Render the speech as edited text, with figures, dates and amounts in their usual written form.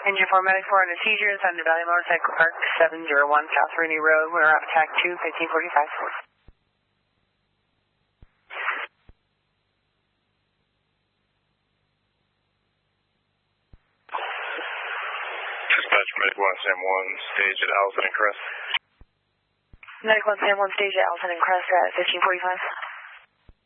Engine 4 Medic 4 under seizures, under Valley Motorcycle Park, 701 South Rooney Road. We're off attack 2, 1545. Dispatch Medic 1 Sam 1, stage at Allison and Crest. Medic 1 Sam 1, stage at Allison and Crest at 1545.